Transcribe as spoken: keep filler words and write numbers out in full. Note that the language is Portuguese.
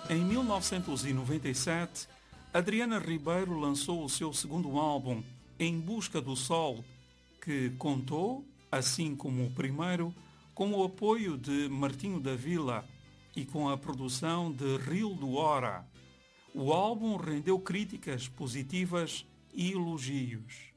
Em mil novecentos e noventa e sete, Adriana Ribeiro lançou o seu segundo álbum, Em Busca do Sol, que contou, assim como o primeiro, com o apoio de Martinho da Vila e com a produção de Rildo Hora. O álbum rendeu críticas positivas e elogios.